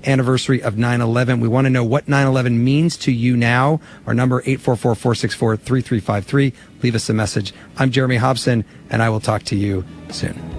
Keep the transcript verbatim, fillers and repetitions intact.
anniversary of nine eleven. We want to know what nine eleven means to you now. Our number, eight four four, four six four, three three five three. Leave us a message. I'm Jeremy Hobson, and I will talk to you soon.